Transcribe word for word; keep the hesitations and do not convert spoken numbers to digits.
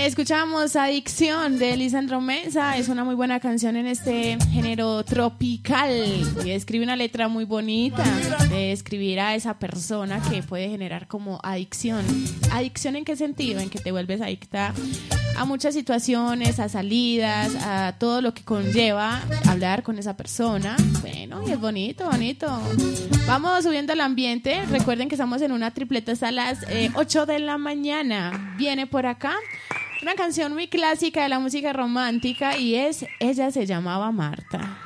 Escuchamos Adicción de Lisandro Mesa. Es una muy buena canción en este género tropical y describe una letra muy bonita de describir a esa persona que puede generar como adicción. ¿Adicción en qué sentido? En que te vuelves adicta a muchas situaciones, a salidas, a todo lo que conlleva hablar con esa persona. Bueno, y es bonito, bonito. Vamos subiendo el ambiente. Recuerden que estamos en una tripleta hasta las eh, ocho de la mañana. Viene por acá una canción muy clásica de la música romántica y es Ella se llamaba Marta.